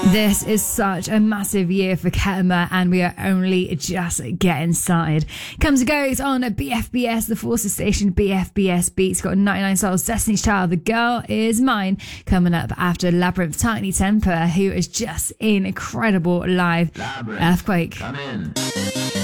This is such a massive year for Ketama, and we are only just getting started. Comes and goes on BFBS, the Forces Station. BFBS Beats got 99 Souls, Destiny's Child, The Girl Is Mine. Coming up after Labyrinth, Tiny Temper, who is just incredible live. Labyrinth, Earthquake. come in.